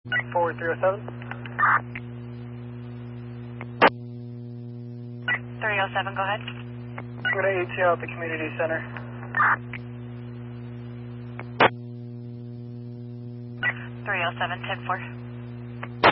Forward 307. 307, go ahead. We're going to ATL at the community center. 307, 10-4.